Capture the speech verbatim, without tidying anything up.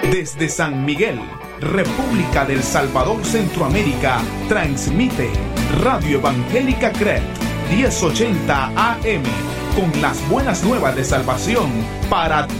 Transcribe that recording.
Desde San Miguel, República del Salvador, Centroamérica, transmite Radio Evangélica C R E T diez ochenta A M con las buenas nuevas de salvación para